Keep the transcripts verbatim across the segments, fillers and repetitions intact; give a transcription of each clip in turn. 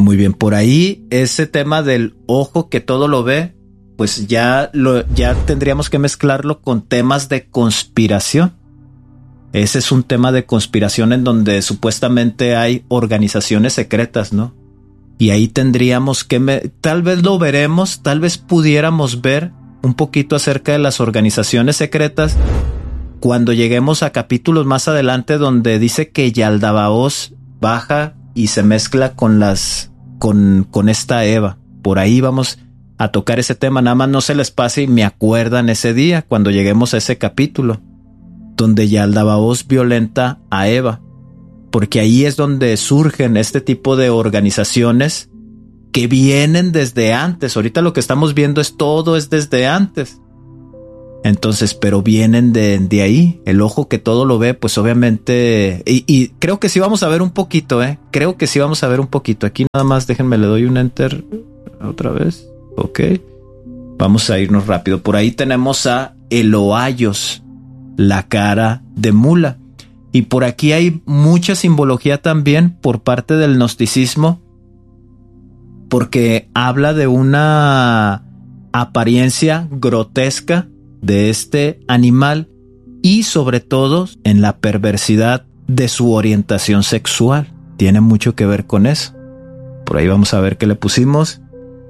Muy bien, por ahí ese tema del ojo que todo lo ve, pues ya, lo, ya tendríamos que mezclarlo con temas de conspiración. Ese es un tema de conspiración en donde supuestamente hay organizaciones secretas, ¿no? Y ahí tendríamos que, me, tal vez lo veremos, tal vez pudiéramos ver un poquito acerca de las organizaciones secretas cuando lleguemos a capítulos más adelante donde dice que Yaldabaoth baja y se mezcla con las, con, con esta Eva. Por ahí vamos a tocar ese tema, nada más no se les pase y me acuerdan ese día cuando lleguemos a ese capítulo donde Yaldabaoth violenta a Eva. Porque ahí es donde surgen este tipo de organizaciones que vienen desde antes. Ahorita lo que estamos viendo es todo es desde antes. Entonces, pero vienen de, de ahí. El ojo que todo lo ve, pues obviamente... Y, y creo que sí vamos a ver un poquito, ¿eh? Creo que sí vamos a ver un poquito. Aquí nada más, déjenme, le doy un enter otra vez. Ok. Vamos a irnos rápido. Por ahí tenemos a Eloaios, la cara de mula. Y por aquí hay mucha simbología también por parte del gnosticismo, porque habla de una apariencia grotesca de este animal y sobre todo en la perversidad de su orientación sexual. Tiene mucho que ver con eso. Por ahí vamos a ver qué le pusimos.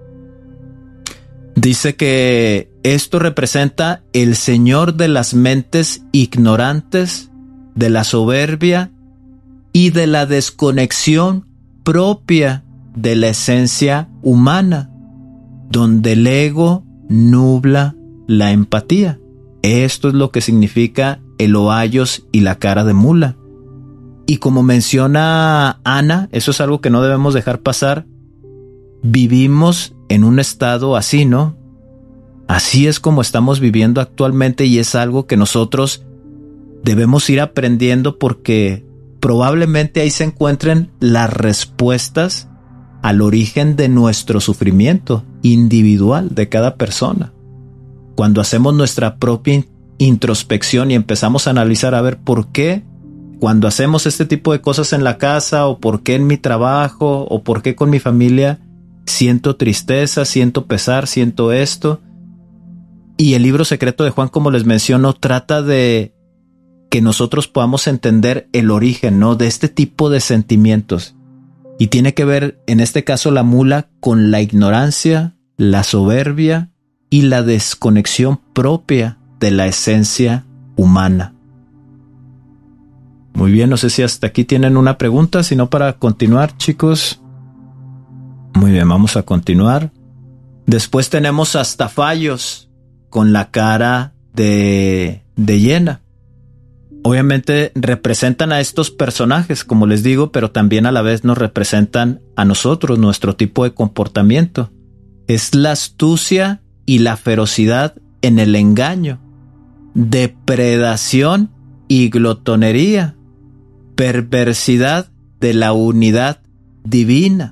Dice que esto representa el señor de las mentes ignorantes, de la soberbia y de la desconexión propia de la esencia humana, donde el ego nubla la empatía. Esto es lo que significa Eloaios y la cara de mula. Y como menciona Ana, eso es algo que no debemos dejar pasar, vivimos en un estado así, ¿no? Así es como estamos viviendo actualmente y es algo que nosotros debemos ir aprendiendo porque probablemente ahí se encuentren las respuestas al origen de nuestro sufrimiento individual de cada persona. Cuando hacemos nuestra propia introspección y empezamos a analizar a ver por qué cuando hacemos este tipo de cosas en la casa o por qué en mi trabajo o por qué con mi familia siento tristeza, siento pesar, siento esto. Y el libro secreto de Juan, como les menciono, trata de que nosotros podamos entender el origen, ¿no?, de este tipo de sentimientos. Y tiene que ver, en este caso, la mula con la ignorancia, la soberbia y la desconexión propia de la esencia humana. Muy bien, no sé si hasta aquí tienen una pregunta, si no para continuar, chicos. Muy bien, vamos a continuar. Después tenemos a Astafaios con la cara de, de hiena. Obviamente representan a estos personajes, como les digo, pero también a la vez nos representan a nosotros, nuestro tipo de comportamiento. Es la astucia y la ferocidad en el engaño, depredación y glotonería, perversidad de la unidad divina.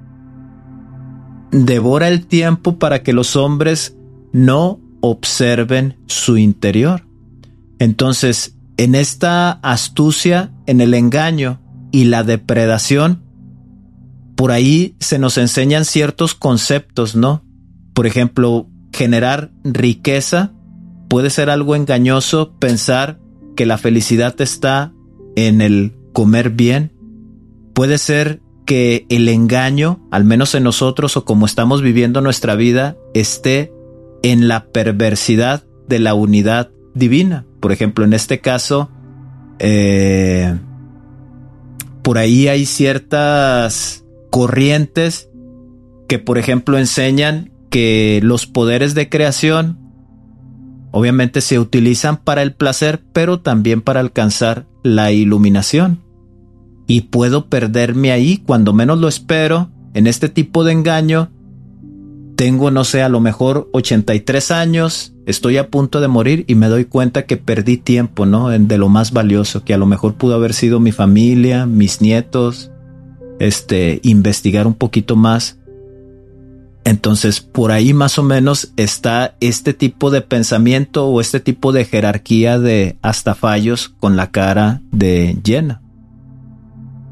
Devora el tiempo para que los hombres no observen su interior. Entonces, en esta astucia, en el engaño y la depredación, por ahí se nos enseñan ciertos conceptos, ¿no? Por ejemplo, generar riqueza puede ser algo engañoso, pensar que la felicidad está en el comer bien. Puede ser que el engaño, al menos en nosotros o como estamos viviendo nuestra vida, esté en la perversidad de la unidad divina. Por ejemplo, en este caso, eh, por ahí hay ciertas corrientes que, por ejemplo, enseñan que los poderes de creación obviamente se utilizan para el placer, pero también para alcanzar la iluminación. Y puedo perderme ahí cuando menos lo espero, en este tipo de engaño. Tengo, no sé, a lo mejor ochenta y tres años, estoy a punto de morir y me doy cuenta que perdí tiempo, ¿no?, de lo más valioso, que a lo mejor pudo haber sido mi familia, mis nietos, este, investigar un poquito más. Entonces, por ahí más o menos está este tipo de pensamiento o este tipo de jerarquía de Astafaios con la cara de hiena.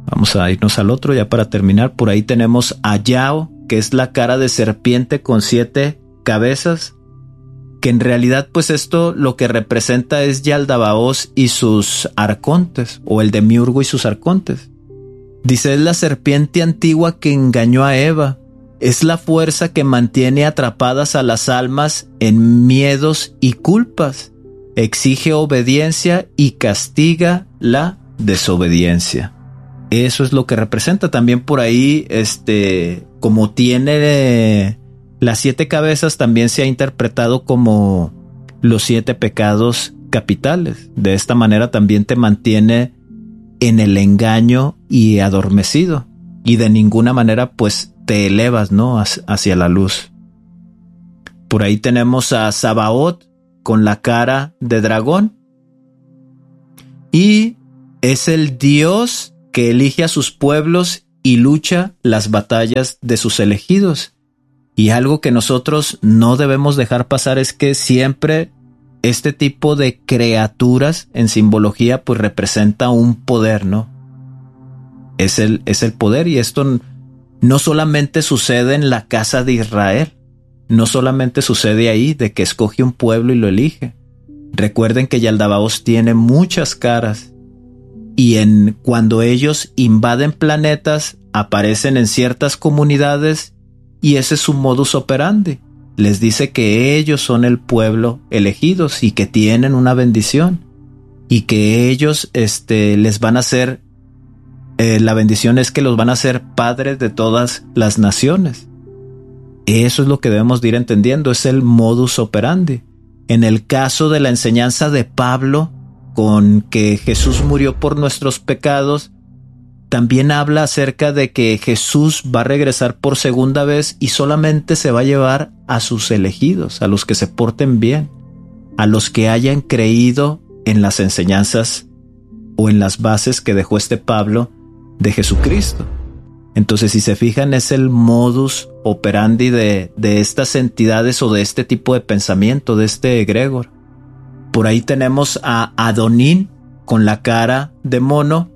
Vamos a irnos al otro ya para terminar. Por ahí tenemos a Yao, que es la cara de serpiente con siete cabezas, que en realidad pues esto lo que representa es Yaldabaoth y sus arcontes, o el demiurgo y sus arcontes. Dice, es la serpiente antigua que engañó a Eva, es la fuerza que mantiene atrapadas a las almas en miedos y culpas, exige obediencia y castiga la desobediencia. Eso es lo que representa. También por ahí, este, como tiene eh, las siete cabezas, también se ha interpretado como los siete pecados capitales. De esta manera también te mantiene en el engaño y adormecido. Y de ninguna manera, pues, te elevas, ¿no?, hacia la luz. Por ahí tenemos a Sabaoth con la cara de dragón. Y es el Dios que elige a sus pueblos y lucha las batallas de sus elegidos. Y algo que nosotros no debemos dejar pasar es que siempre este tipo de criaturas en simbología pues representa un poder, ¿no? Es el, es el poder, y esto no solamente sucede en la casa de Israel, no solamente sucede ahí de que escoge un pueblo y lo elige. Recuerden que Yaldabaoth tiene muchas caras. Y en cuando ellos invaden planetas, aparecen en ciertas comunidades y ese es su modus operandi. Les dice que ellos son el pueblo elegidos y que tienen una bendición y que ellos este, les van a ser, eh, la bendición es que los van a ser padres de todas las naciones. Eso es lo que debemos de ir entendiendo, es el modus operandi. En el caso de la enseñanza de Pablo, con que Jesús murió por nuestros pecados, también habla acerca de que Jesús va a regresar por segunda vez y solamente se va a llevar a sus elegidos, a los que se porten bien, a los que hayan creído en las enseñanzas o en las bases que dejó este Pablo de Jesucristo. Entonces, si se fijan, es el modus operandi de, de estas entidades o de este tipo de pensamiento, de este egregor. Por ahí tenemos a Adonín con la cara de mono.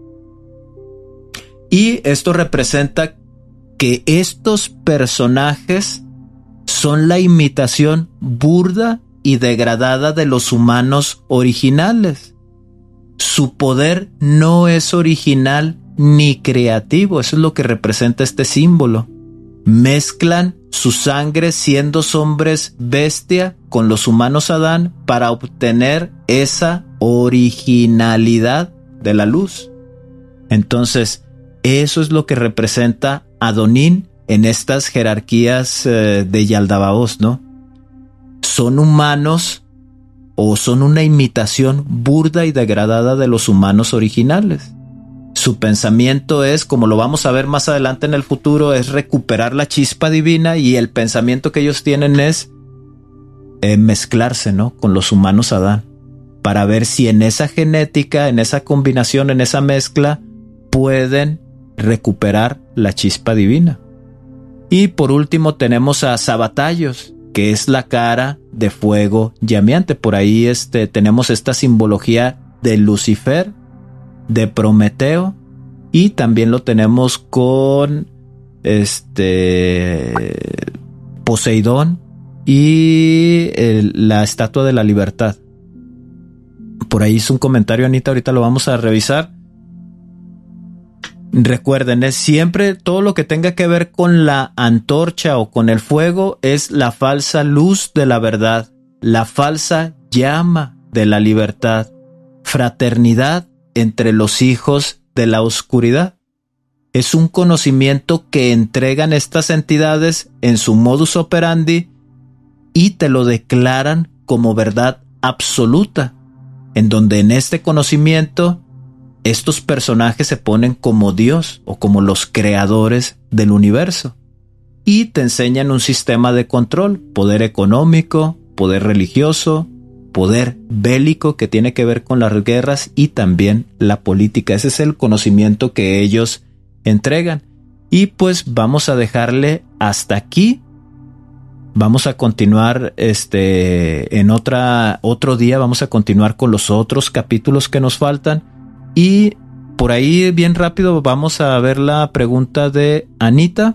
Y esto representa que estos personajes son la imitación burda y degradada de los humanos originales. Su poder no es original ni creativo. Eso es lo que representa este símbolo. Mezclan su sangre siendo hombres bestia con los humanos Adán para obtener esa originalidad de la luz. Entonces, eso es lo que representa Adonín en estas jerarquías eh, de Yaldabaoth, ¿no? Son humanos o son una imitación burda y degradada de los humanos originales. Su pensamiento es, como lo vamos a ver más adelante en el futuro, es recuperar la chispa divina, y el pensamiento que ellos tienen es eh, mezclarse, ¿no?, con los humanos Adán, para ver si en esa genética, en esa combinación, en esa mezcla, pueden recuperar la chispa divina. Y por último tenemos a Sabatayos, que es la cara de fuego llameante. Por ahí este, tenemos esta simbología de Lucifer, de Prometeo, y también lo tenemos con este Poseidón y el, la estatua de la libertad. Por ahí hizo un comentario Anita, ahorita lo vamos a revisar. Recuerden, es siempre todo lo que tenga que ver con la antorcha o con el fuego es la falsa luz de la verdad, la falsa llama de la libertad, fraternidad entre los hijos de la oscuridad. Es un conocimiento que entregan estas entidades en su modus operandi y te lo declaran como verdad absoluta, en donde en este conocimiento estos personajes se ponen como Dios o como los creadores del universo y te enseñan un sistema de control, poder económico, poder religioso, poder bélico que tiene que ver con las guerras y también la política. Ese es el conocimiento que ellos entregan. Y pues vamos a dejarle hasta aquí. Vamos a continuar este en otra otro día, vamos a continuar con los otros capítulos que nos faltan y por ahí bien rápido vamos a ver la pregunta de Anita,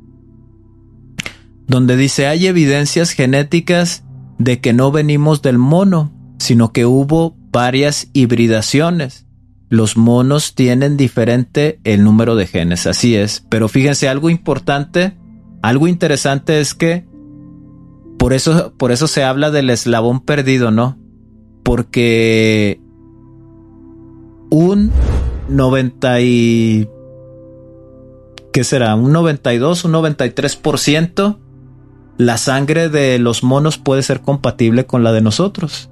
donde dice: hay evidencias genéticas de que no venimos del mono, sino que hubo varias hibridaciones. Los monos tienen diferente el número de genes, así es. Pero fíjense, algo importante, algo interesante es que por eso, por eso se habla del eslabón perdido, ¿no? Porque un noventa y... ¿qué será? Un noventa y dos, un noventa y tres por ciento la sangre de los monos puede ser compatible con la de nosotros.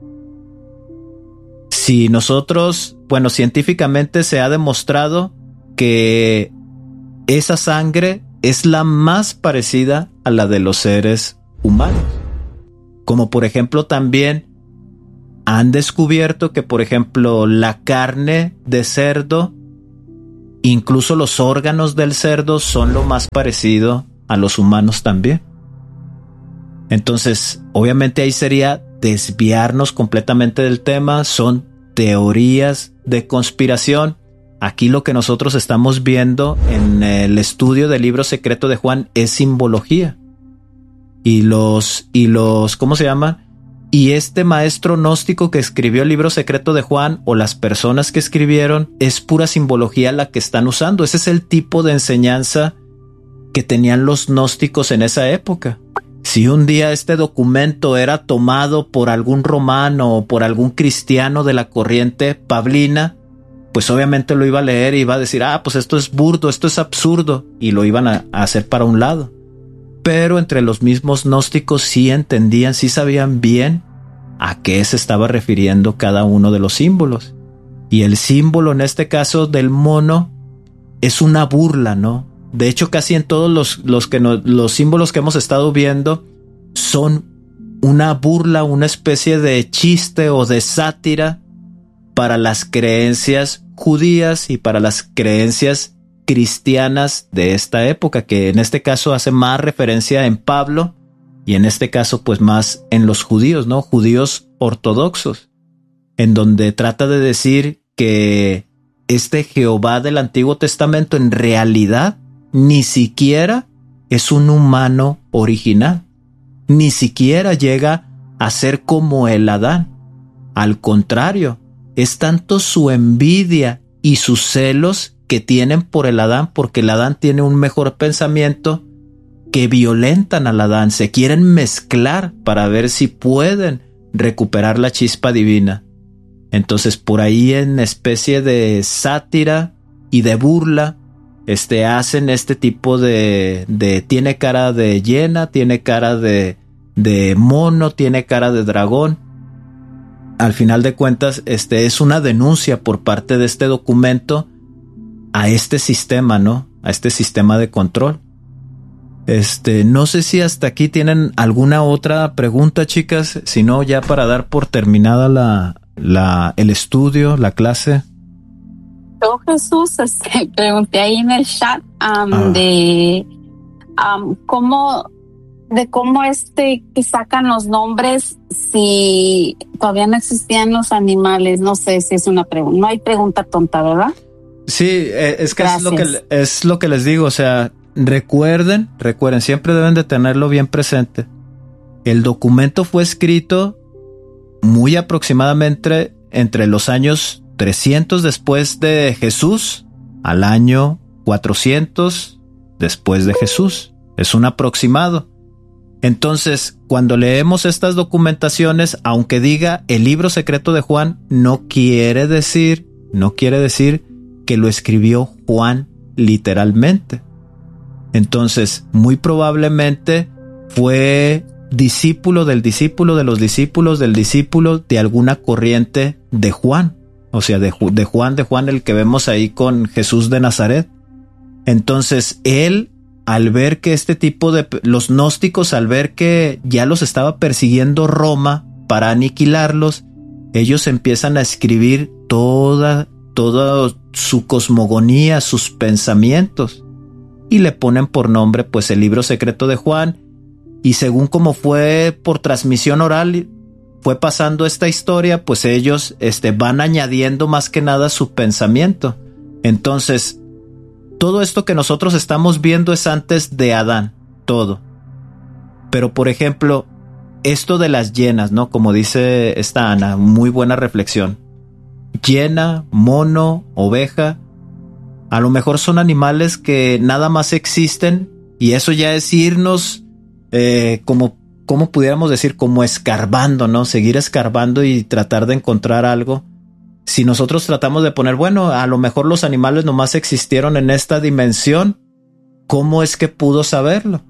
Si nosotros, bueno, científicamente se ha demostrado que esa sangre es la más parecida a la de los seres humanos. Como por ejemplo también han descubierto que, por ejemplo, la carne de cerdo, incluso los órganos del cerdo, son lo más parecido a los humanos también. Entonces, obviamente ahí sería desviarnos completamente del tema. Son teorías de conspiración. Aquí lo que nosotros estamos viendo en el estudio del libro secreto de Juan es simbología. Y los, y los, ¿cómo se llama? Y este maestro gnóstico que escribió el libro secreto de Juan, o las personas que escribieron, es pura simbología la que están usando. Ese es el tipo de enseñanza que tenían los gnósticos en esa época. Si un día este documento era tomado por algún romano o por algún cristiano de la corriente pablina, pues obviamente lo iba a leer y iba a decir: ah, pues esto es burdo, esto es absurdo, y lo iban a, a hacer para un lado. Pero entre los mismos gnósticos sí entendían, sí sabían bien a qué se estaba refiriendo cada uno de los símbolos. Y el símbolo en este caso del mono es una burla, ¿no? De hecho, casi en todos los, los, que no, los símbolos que hemos estado viendo son una burla, una especie de chiste o de sátira para las creencias judías y para las creencias cristianas de esta época, que en este caso hace más referencia en Pablo y en este caso pues más en los judíos, ¿no? Judíos ortodoxos, en donde trata de decir que este Jehová del Antiguo Testamento en realidad ni siquiera es un humano original, ni siquiera llega a ser como el Adán. Al contrario, es tanto su envidia y sus celos que tienen por el Adán, porque el Adán tiene un mejor pensamiento, que violentan al Adán, se quieren mezclar para ver si pueden recuperar la chispa divina. Entonces, por ahí, en especie de sátira y de burla, este, hacen este tipo de, de tiene cara de hiena, tiene cara de, de mono, tiene cara de dragón. Al final de cuentas, este es una denuncia por parte de este documento a este sistema, ¿no? A este sistema de control. Este, no sé si hasta aquí tienen alguna otra pregunta, chicas. Si no, ya para dar por terminada la, la, el estudio, la clase. Yo, Jesús, este, pregunté ahí en el chat um, ah. de um, cómo, de cómo este que sacan los nombres si todavía no existían los animales. No sé si es una pregunta. No hay pregunta tonta, ¿verdad? Sí, es que es lo que es lo que les digo, o sea, recuerden, recuerden, siempre deben de tenerlo bien presente. El documento fue escrito muy aproximadamente entre los años trescientos después de Jesús al año cuatrocientos después de Jesús. Es un aproximado. Entonces, cuando leemos estas documentaciones, aunque diga el libro secreto de Juan, no quiere decir, no quiere decir que lo escribió Juan literalmente. Entonces, muy probablemente fue discípulo del discípulo de los discípulos del discípulo de alguna corriente de Juan. O sea, de, de Juan, de Juan, el que vemos ahí con Jesús de Nazaret. Entonces, él, al ver que este tipo de... los gnósticos, al ver que ya los estaba persiguiendo Roma para aniquilarlos, ellos empiezan a escribir toda... toda su cosmogonía, sus pensamientos, y le ponen por nombre pues el libro secreto de Juan. Y según como fue por transmisión oral, fue pasando esta historia, pues ellos este, van añadiendo más que nada su pensamiento. Entonces, todo esto que nosotros estamos viendo es antes de Adán, todo. Pero, por ejemplo, esto de las hienas, ¿no? Como dice esta Ana, muy buena reflexión. Hiena, mono, oveja, a lo mejor son animales que nada más existen y eso ya es irnos eh, como, como pudiéramos decir, como escarbando, ¿no? Seguir escarbando y tratar de encontrar algo. Si nosotros tratamos de poner, bueno, a lo mejor los animales nomás existieron en esta dimensión, ¿cómo es que pudo saberlo?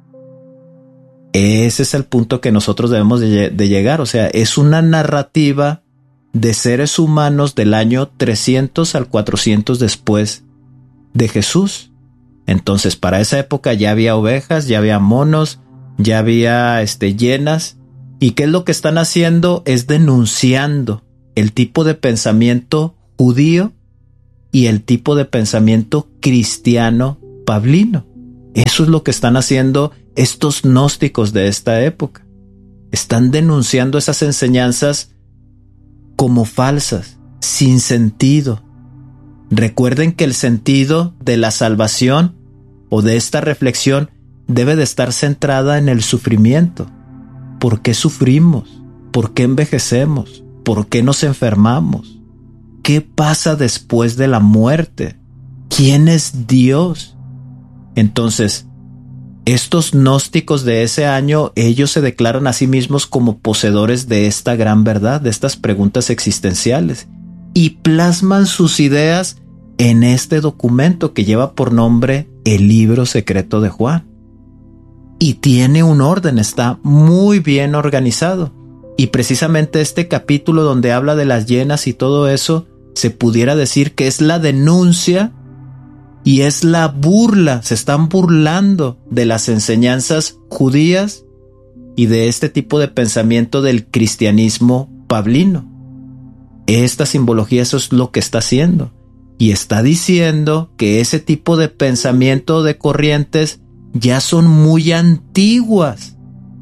Ese es el punto que nosotros debemos de, de llegar. O sea, es una narrativa de seres humanos del año trescientos al cuatrocientos después de Jesús. Entonces, para esa época ya había ovejas, ya había monos, ya había este, hienas. ¿Y qué es lo que están haciendo? Es denunciando el tipo de pensamiento judío y el tipo de pensamiento cristiano pablino. Eso es lo que están haciendo estos gnósticos de esta época. Están denunciando esas enseñanzas como falsas, sin sentido. Recuerden que el sentido de la salvación o de esta reflexión debe de estar centrada en el sufrimiento. ¿Por qué sufrimos? ¿Por qué envejecemos? ¿Por qué nos enfermamos? ¿Qué pasa después de la muerte? ¿Quién es Dios? Entonces, estos gnósticos de ese año, ellos se declaran a sí mismos como poseedores de esta gran verdad, de estas preguntas existenciales, y plasman sus ideas en este documento que lleva por nombre El Libro Secreto de Juan. Y tiene un orden, está muy bien organizado. Y precisamente este capítulo donde habla de las hienas y todo eso, se pudiera decir que es la denuncia y es la burla. Se están burlando de las enseñanzas judías y de este tipo de pensamiento del cristianismo pablino. Esta simbología, eso es lo que está haciendo. Y está diciendo que ese tipo de pensamiento de corrientes ya son muy antiguas.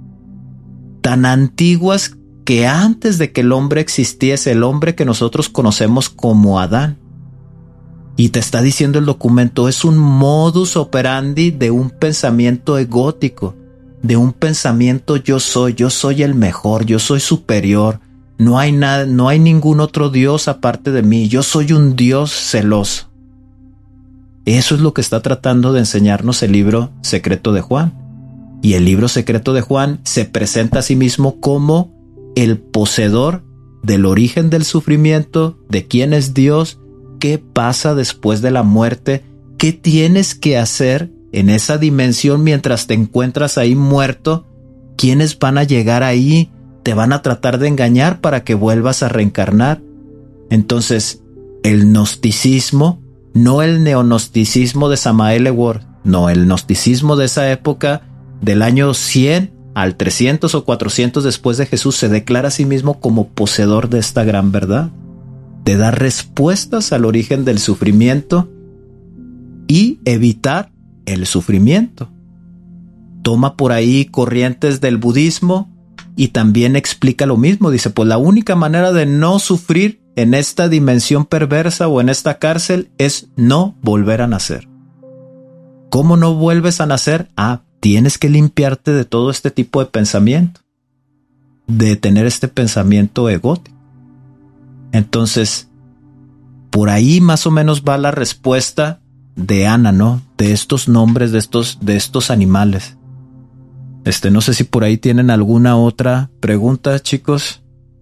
Tan antiguas que antes de que el hombre existiese, el hombre que nosotros conocemos como Adán. Y te está diciendo el documento, es un modus operandi de un pensamiento egótico, de un pensamiento yo soy, yo soy el mejor, yo soy superior, no hay nada, no hay ningún otro Dios aparte de mí, yo soy un Dios celoso. Eso es lo que está tratando de enseñarnos el libro secreto de Juan. Y el libro secreto de Juan se presenta a sí mismo como el poseedor del origen del sufrimiento, de quién es Dios, qué pasa después de la muerte, qué tienes que hacer en esa dimensión mientras te encuentras ahí muerto, quiénes van a llegar ahí, te van a tratar de engañar para que vuelvas a reencarnar. Entonces, el gnosticismo, no el neognosticismo de Samael Eword, no, el gnosticismo de esa época, del año cien al trescientos o cuatrocientos después de Jesús, se declara a sí mismo como poseedor de esta gran verdad, de dar respuestas al origen del sufrimiento y evitar el sufrimiento. Toma por ahí corrientes del budismo y también explica lo mismo. Dice, pues la única manera de no sufrir en esta dimensión perversa o en esta cárcel es no volver a nacer. ¿Cómo no vuelves a nacer? Ah, tienes que limpiarte de todo este tipo de pensamiento, de tener este pensamiento egótico. Entonces, por ahí más o menos va la respuesta de Ana, ¿no? De estos nombres, de estos, de estos animales. Este, no sé si por ahí tienen alguna otra pregunta, chicos.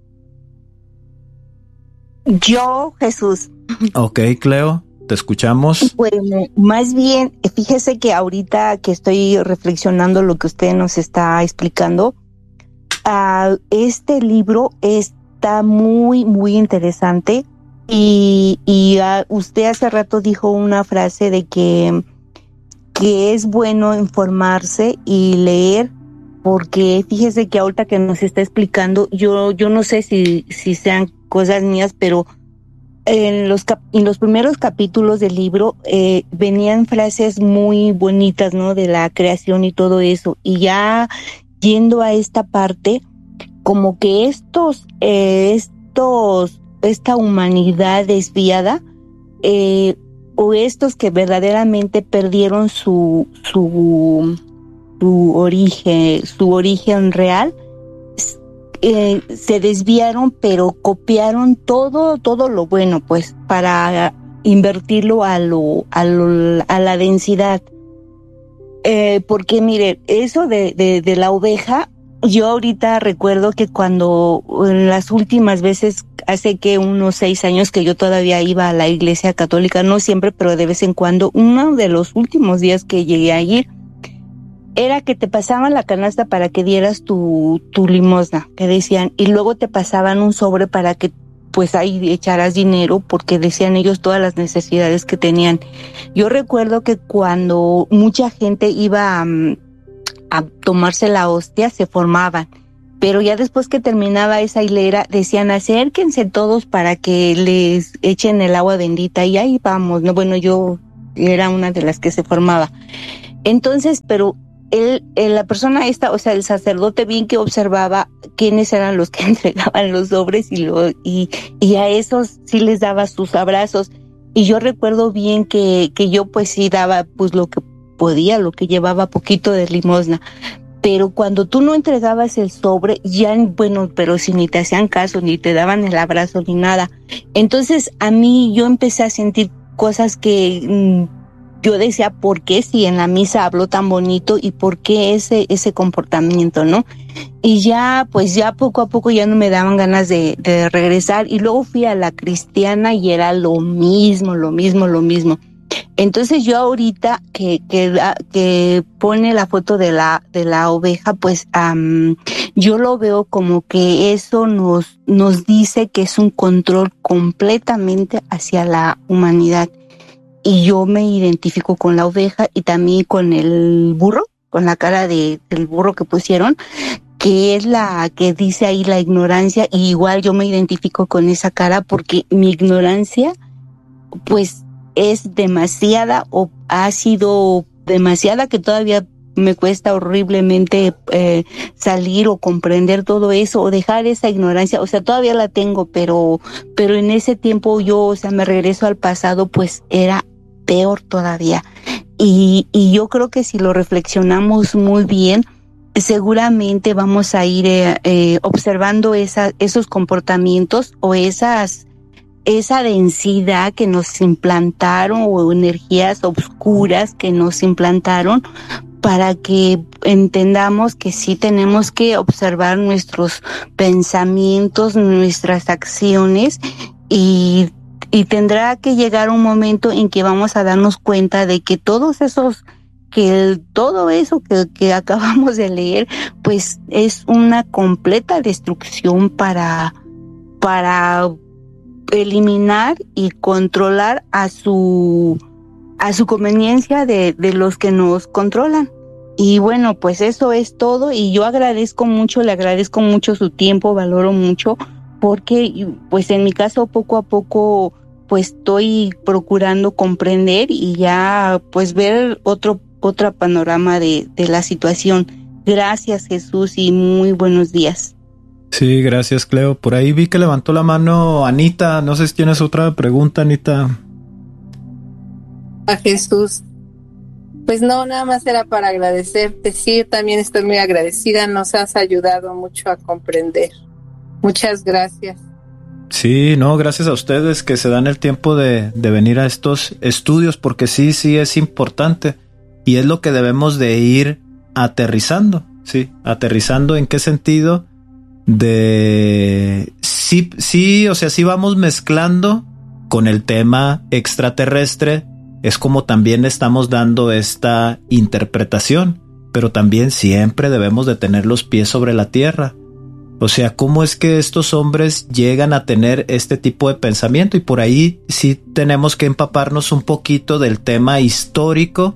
Yo, Jesús. Ok, Cleo, te escuchamos. Bueno, más bien, fíjese que ahorita que estoy reflexionando lo que usted nos está explicando, uh, este libro está muy, muy interesante y, y uh, usted hace rato dijo una frase de que, que es bueno informarse y leer, porque fíjese que ahorita que nos está explicando, yo, yo no sé si, si sean cosas mías, pero en los, cap- en los primeros capítulos del libro eh, venían frases muy bonitas, ¿no? De la creación y todo eso. Y ya yendo a esta parte, como que estos, eh, estos, esta humanidad desviada, eh, o estos que verdaderamente perdieron su, su, su origen, su origen real, eh, se desviaron, pero copiaron todo, todo lo bueno, pues, para invertirlo a lo, a lo, a la densidad. Eh, porque mire, eso de, de, de la oveja, yo ahorita recuerdo que cuando en las últimas veces, hace que unos seis años que yo todavía iba a la iglesia católica, no siempre, pero de vez en cuando, uno de los últimos días que llegué allí, era que te pasaban la canasta para que dieras tu, tu limosna, que decían, y luego te pasaban un sobre para que pues ahí echaras dinero, porque decían ellos todas las necesidades que tenían. Yo recuerdo que cuando mucha gente iba a, a tomarse la hostia, se formaban, pero ya después que terminaba esa hilera, decían, acérquense todos para que les echen el agua bendita, y ahí vamos, no, bueno, yo era una de las que se formaba. Entonces, pero Él, la persona esta, o sea, el sacerdote bien que observaba quiénes eran los que entregaban los sobres y, lo, y, y a esos sí les daba sus abrazos. Y yo recuerdo bien que, que yo pues sí daba pues lo que podía, lo que llevaba poquito de limosna. Pero cuando tú no entregabas el sobre, ya, bueno, pero si ni te hacían caso, ni te daban el abrazo, ni nada. Entonces a mí yo empecé a sentir cosas que... Mmm, yo decía, ¿por qué si en la misa habló tan bonito y por qué ese ese comportamiento, no? Y ya, pues ya poco a poco ya no me daban ganas de, de regresar, y luego fui a la cristiana y era lo mismo, lo mismo, lo mismo. Entonces yo ahorita que que, que pone la foto de la de la oveja, pues um, yo lo veo como que eso nos nos dice que es un control completamente hacia la humanidad. Y yo me identifico con la oveja y también con el burro, con la cara de, del burro que pusieron, que es la que dice ahí la ignorancia, y igual yo me identifico con esa cara porque mi ignorancia pues es demasiada, o ha sido demasiada, que todavía me cuesta horriblemente eh, salir o comprender todo eso o dejar esa ignorancia. O sea, todavía la tengo, pero pero en ese tiempo yo, o sea, me regreso al pasado, pues era peor todavía. Y, y yo creo que si lo reflexionamos muy bien, seguramente vamos a ir eh, eh, observando esa, esos comportamientos o esas esa densidad que nos implantaron, o energías oscuras que nos implantaron, para que entendamos que sí tenemos que observar nuestros pensamientos, nuestras acciones, y Y tendrá que llegar un momento en que vamos a darnos cuenta de que todos esos, que el, todo eso que, que acabamos de leer, pues es una completa destrucción para, para eliminar y controlar a su, a su conveniencia de, de los que nos controlan. Y bueno, pues eso es todo, y yo agradezco mucho, le agradezco mucho su tiempo, valoro mucho, porque pues en mi caso poco a poco pues estoy procurando comprender y ya pues ver otro otro panorama de, de la situación. Gracias, Jesús, y muy buenos días. Sí, gracias, Cleo. Por ahí vi que levantó la mano Anita. No sé si tienes otra pregunta, Anita. A Jesús. Pues no, nada más era para agradecerte. Sí, también estoy muy agradecida. Nos has ayudado mucho a comprender. Muchas gracias. Sí, no, gracias a ustedes que se dan el tiempo de, de venir a estos estudios, porque sí, sí es importante y es lo que debemos de ir aterrizando, sí, aterrizando en qué sentido de sí, sí, o sea, sí vamos mezclando con el tema extraterrestre, es como también estamos dando esta interpretación, pero también siempre debemos de tener los pies sobre la tierra. O sea, ¿cómo es que estos hombres llegan a tener este tipo de pensamiento? Y por ahí sí tenemos que empaparnos un poquito del tema histórico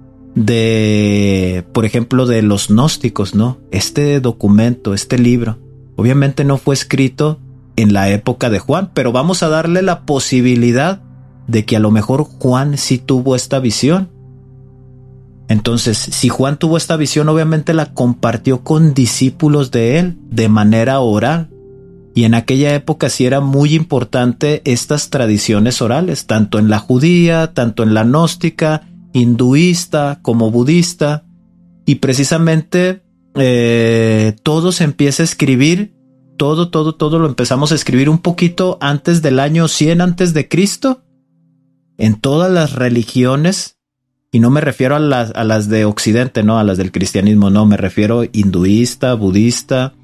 de, por ejemplo, de los gnósticos, ¿no? Este documento, este libro, obviamente no fue escrito en la época de Juan, pero vamos a darle la posibilidad de que a lo mejor Juan sí tuvo esta visión. Entonces, si Juan tuvo esta visión, obviamente la compartió con discípulos de él de manera oral. Y en aquella época sí era muy importante estas tradiciones orales, tanto en la judía, tanto en la gnóstica, hinduista como budista. Y precisamente eh, todo se empieza a escribir, todo, todo, todo lo empezamos a escribir un poquito antes del año cien antes de Cristo, en todas las religiones. Y no me refiero a las, a las de Occidente, no, a las del cristianismo, no, me refiero hinduista, budista,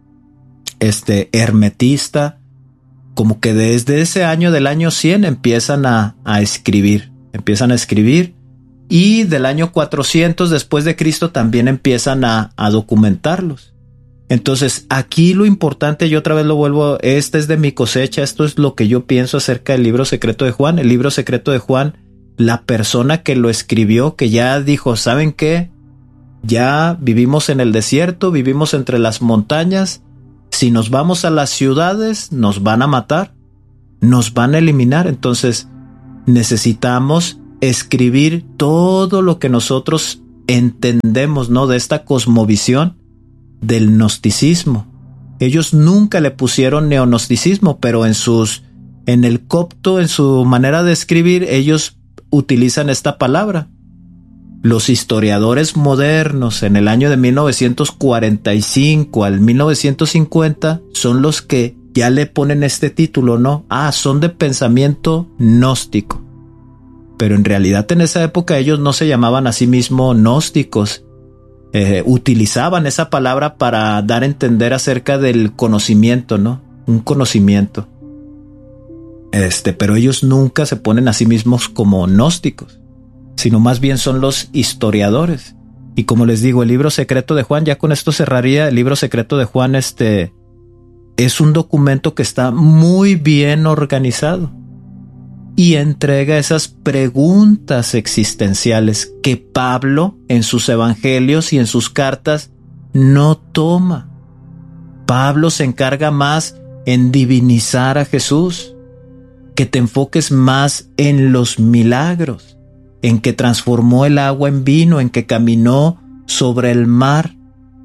este, hermetista, como que desde ese año del año cien empiezan a, a escribir, empiezan a escribir, y del año cuatrocientos después de Cristo también empiezan a, a documentarlos. Entonces, aquí lo importante, yo otra vez lo vuelvo, este es de mi cosecha, esto es lo que yo pienso acerca del libro secreto de Juan. El libro secreto de Juan, la persona que lo escribió, que ya dijo, ¿saben qué? Ya vivimos en el desierto, vivimos entre las montañas. Si nos vamos a las ciudades, nos van a matar, nos van a eliminar. Entonces, necesitamos escribir todo lo que nosotros entendemos, ¿no? De esta cosmovisión del gnosticismo. Ellos nunca le pusieron neognosticismo, pero en sus, en el copto, en su manera de escribir, ellos utilizan esta palabra. Los historiadores modernos en el año de mil novecientos cuarenta y cinco al mil novecientos cincuenta son los que ya le ponen este título, ¿no? Ah, son de pensamiento gnóstico. Pero en realidad en esa época ellos no se llamaban a sí mismos gnósticos. Eh, utilizaban esa palabra para dar a entender acerca del conocimiento, ¿no? Un conocimiento. Este, pero ellos nunca se ponen a sí mismos como gnósticos, sino más bien son los historiadores. Y como les digo, el libro secreto de Juan, ya con esto cerraría, el libro secreto de Juan este, es un documento que está muy bien organizado y entrega esas preguntas existenciales que Pablo en sus evangelios y en sus cartas no toma. Pablo se encarga más en divinizar a Jesús, que te enfoques más en los milagros, en que transformó el agua en vino, en que caminó sobre el mar,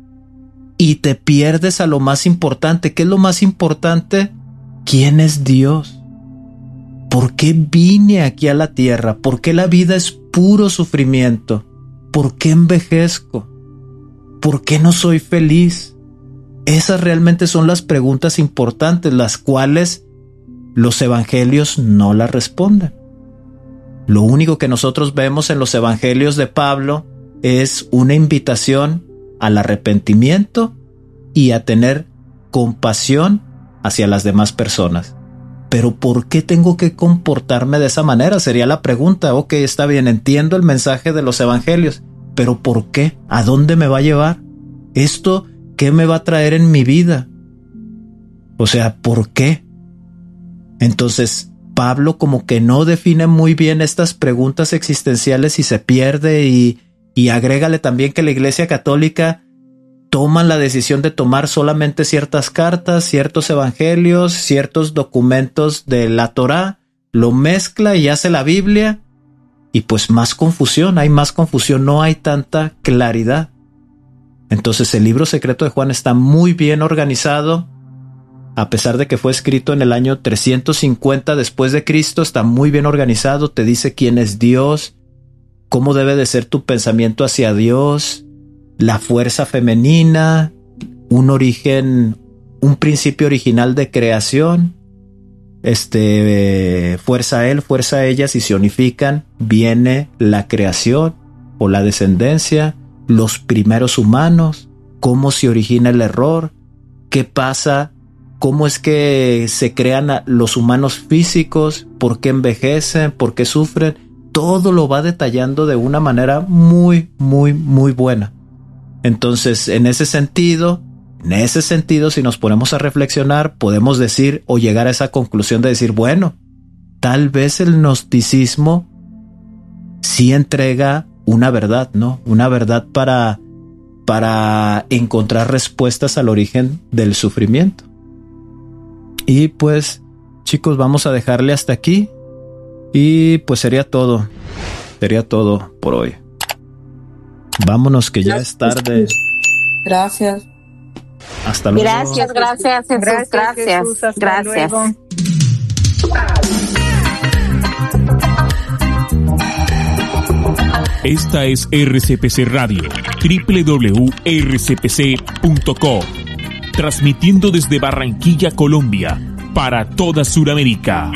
y te pierdes a lo más importante. ¿Qué es lo más importante? ¿Quién es Dios? ¿Por qué vine aquí a la tierra? ¿Por qué la vida es puro sufrimiento? ¿Por qué envejezco? ¿Por qué no soy feliz? Esas realmente son las preguntas importantes, las cuales los evangelios no las responden. Lo único que nosotros vemos en los evangelios de Pablo es una invitación al arrepentimiento y a tener compasión hacia las demás personas. Pero ¿por qué tengo que comportarme de esa manera? Sería la pregunta. Ok, está bien, entiendo el mensaje de los evangelios, pero ¿por qué? ¿A dónde me va a llevar? ¿Esto qué me va a traer en mi vida? O sea, ¿por qué? Entonces, Pablo como que no define muy bien estas preguntas existenciales y se pierde, y, y agrégale también que la Iglesia Católica toma la decisión de tomar solamente ciertas cartas, ciertos evangelios, ciertos documentos de la Torá, lo mezcla y hace la Biblia, y pues más confusión, hay más confusión, no hay tanta claridad. Entonces el libro secreto de Juan está muy bien organizado. A pesar de que fue escrito en el año trescientos cincuenta después de Cristo, está muy bien organizado, te dice quién es Dios, cómo debe de ser tu pensamiento hacia Dios, la fuerza femenina, un origen, un principio original de creación, este, fuerza él, fuerza ella, si se unifican, viene la creación o la descendencia, los primeros humanos, cómo se origina el error, qué pasa, cómo es que se crean los humanos físicos, por qué envejecen, por qué sufren. Todo lo va detallando de una manera muy, muy, muy buena. Entonces, en ese sentido, en ese sentido, si nos ponemos a reflexionar, podemos decir o llegar a esa conclusión de decir, bueno, tal vez el gnosticismo sí entrega una verdad, ¿no? Una verdad para, para encontrar respuestas al origen del sufrimiento. Y pues, chicos, vamos a dejarle hasta aquí. Y pues sería todo. Sería todo por hoy. Vámonos que ya es tarde. Gracias. Hasta luego. Gracias, gracias, Jesús. Gracias. Gracias. Jesús, hasta gracias. luego. Esta es R C P C Radio, doble u doble u doble u punto r c p c punto com, transmitiendo desde Barranquilla, Colombia, para toda Sudamérica.